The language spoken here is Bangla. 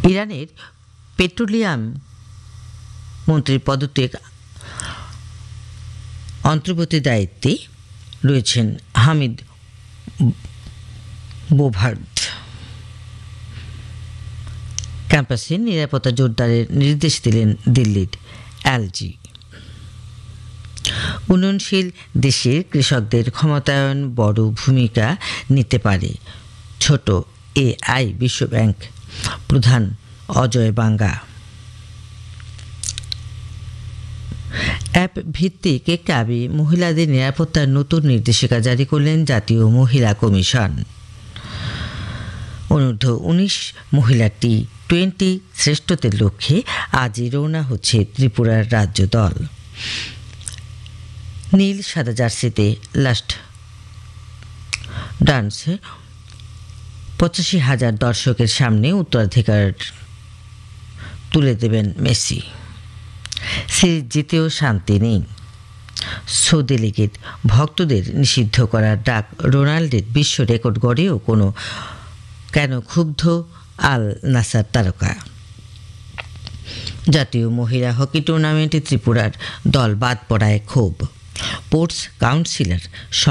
ইরানের পেট্রোলিয়াম মন্ত্রীর পদত্যাগ অন্তর্বর্তী দায়িত্বে রয়েছেন হামিদ বোভার্ড। ক্যাম্পাসে নিরাপত্তা জোরদারের নির্দেশ দিলেন দিল্লির এলজি। উন্নয়নশীল দেশের কৃষকদের ক্ষমতায়ন বড় ভূমিকা নিতে পারে ছোট এআই বিশ্বব্যাংক প্রধান অজয় বাঙ্গা। অ্যাপ ভিত্তিক ক্যাবে মহিলাদের নিরাপত্তার নতুন নির্দেশিকা জারি করলেন জাতীয় মহিলা কমিশন। অনূর্ধ্ব-19 মহিলা টি-20 শ্রেষ্ঠত্বের লক্ষ্যে আজই রওনা হচ্ছে ত্রিপুরার রাজ্য দল। নীল সাদা জার্সিতে লাস্ট ডান্সে 85,000 দর্শকের সামনে উত্তরাধিকার তুলে দেবেন মেসি। সিরিজ জিতেও শান্তি নেই। সৌদি লীগের ভক্তদের নিষিদ্ধ করার ডাক রোনাল্ডোর বিশ্ব রেকর্ড গড়েও কেন ক্ষুব্ধ আল নাসার তারকা। জাতীয় মহিলা হকি টুর্নামেন্টে ত্রিপুরার দল বাদ পড়ায় ক্ষোভ। Sports councillor